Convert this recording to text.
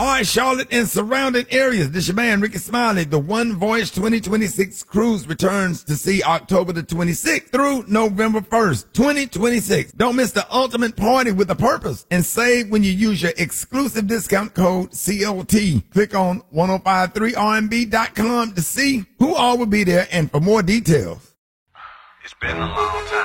All right, Charlotte and surrounding areas. This your man, Ricky Smiley. The One Voyage 2026 cruise returns to sea October the 26th through November 1st, 2026. Don't miss the ultimate party with a purpose and save when you use your exclusive discount code COT. Click on 1053rmb.com to see who all will be there and for more details. It's been a long time.